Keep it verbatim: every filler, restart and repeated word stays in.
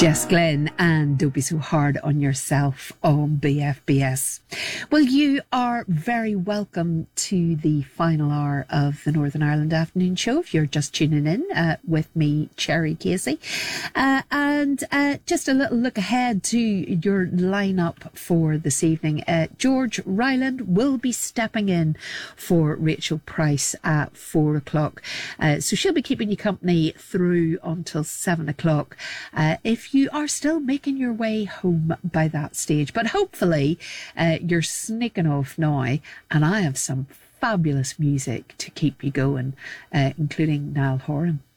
Jess Glynn and Don't Be So Hard on Yourself on B F B S. Well, you are very welcome to the final hour of the Northern Ireland Afternoon Show if you're just tuning in uh, with me, Cherry Casey. Uh, and uh, just a little look ahead to your lineup for this evening. Uh, George Ryland will be stepping in for Rachel Price at four o'clock. Uh, so she'll be keeping you company through until seven o'clock. Uh, if you are still making your way home by that stage. But hopefully uh, you're sneaking off now, and I have some fabulous music to keep you going, uh, including Niall Horan.